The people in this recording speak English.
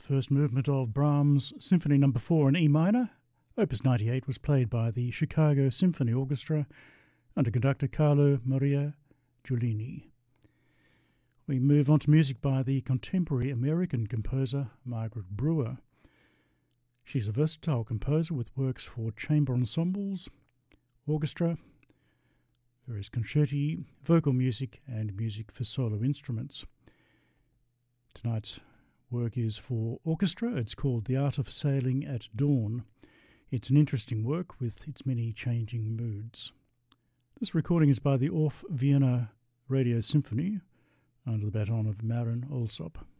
First movement of Brahms' Symphony No. 4 in E minor, Opus 98, was played by the Chicago Symphony Orchestra under conductor Carlo Maria Giulini. We move on to music by the contemporary American composer Margaret Brewer. She's a versatile composer with works for chamber ensembles, orchestra, various concerti, vocal music, and music for solo instruments. Tonight's work is for orchestra. It's called The Art of Sailing at Dawn. It's an interesting work with its many changing moods. This recording is by the Orff Vienna Radio Symphony under the baton of Marin Alsop.